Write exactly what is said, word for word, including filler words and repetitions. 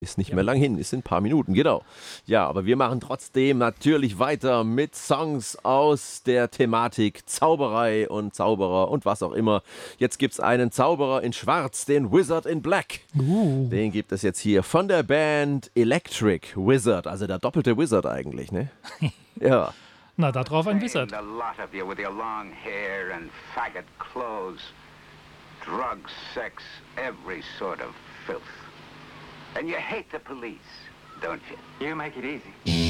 Ist nicht ja. mehr lang hin, ist in ein paar Minuten, genau. Ja, aber wir machen trotzdem natürlich weiter mit Songs aus der Thematik Zauberei und Zauberer und was auch immer. Jetzt gibt es einen Zauberer in Schwarz, den Wizard in Black. Uh. Den gibt es jetzt hier von der Band Electric Wizard, also der doppelte Wizard eigentlich, ne? Ja. Na, da drauf ein Wizard. Drugs, sex, every sort of filth. And you hate the police, don't you? You make it easy.